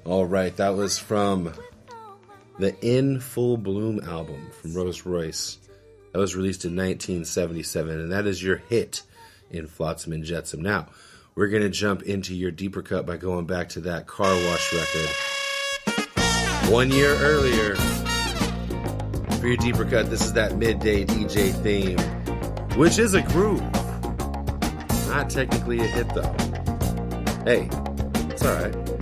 All right, that was from the In Full Bloom album from Rose Royce. That was released in 1977, and that is your hit in Flotsam and Jetsam. Now, we're going to jump into your deeper cut by going back to that Car Wash record. 1 year earlier, for your deeper cut, this is that Midday DJ theme, which is a groove. Not technically a hit, though. Hey, it's all right.